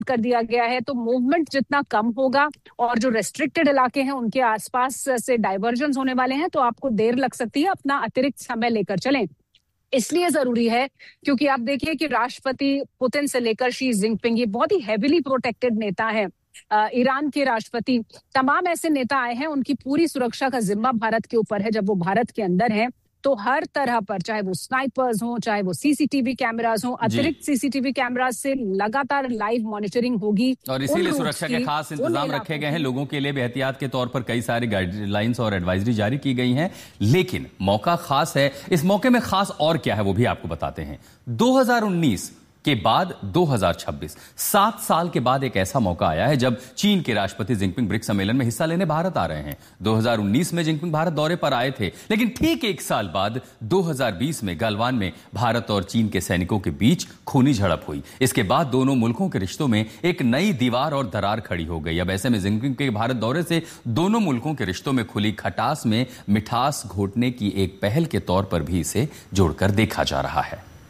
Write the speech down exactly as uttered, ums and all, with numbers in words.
कर दिया गया है, तो मूवमेंट जितना कम होगा और जो रेस्ट्रिक्टेड इलाके हैं उनके आसपास से डाइवर्जन होने वाले हैं, तो आपको देर लग सकती है। अपना अतिरिक्त समय लेकर चलें। इसलिए जरूरी है क्योंकि आप देखिए कि राष्ट्रपति पुतिन से लेकर शी जिनपिंग, ये बहुत ही हेविली प्रोटेक्टेड नेता है। ईरान के राष्ट्रपति, तमाम ऐसे नेता आए हैं, उनकी पूरी सुरक्षा का जिम्मा भारत के ऊपर है। जब वो भारत के अंदर हैं तो हर तरह पर, चाहे वो स्नाइपर्स हो, चाहे वो सीसीटीवी कैमरास हो, अतिरिक्त सीसीटीवी कैमरास से लगातार लाइव मॉनिटरिंग होगी और इसीलिए सुरक्षा के खास इंतजाम रखे गए हैं। लोगों के लिए भी एहतियात के तौर पर कई सारी गाइडलाइंस और एडवाइजरी जारी की गई हैं। लेकिन मौका खास है। इस मौके में खास और क्या है वो भी आपको बताते हैं। दो हज़ार उन्नीस के बाद दो हज़ार छब्बीस, सात साल के बाद एक ऐसा मौका आया है जब चीन के राष्ट्रपति जिनपिंग ब्रिक्स सम्मेलन में हिस्सा लेने भारत आ रहे हैं। दो हज़ार उन्नीस में जिनपिंग भारत दौरे पर आए थे, लेकिन ठीक एक साल बाद दो हज़ार बीस में गलवान में भारत और चीन के सैनिकों के बीच खूनी झड़प हुई। इसके बाद दोनों मुल्कों के रिश्तों में एक नई दीवार और दरार खड़ी हो गई। अब ऐसे में जिनपिंग के भारत दौरे से दोनों मुल्कों के रिश्तों में खुली खटास में मिठास घोटने की एक पहल के तौर पर भी इसे जोड़कर देखा जा रहा है।